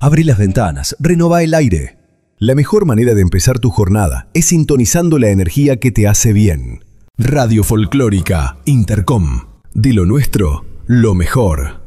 Abrí las ventanas, renová el aire. La mejor manera de empezar tu jornada es sintonizando la energía que te hace bien. Radio Folclórica Intercom. De lo nuestro, lo mejor.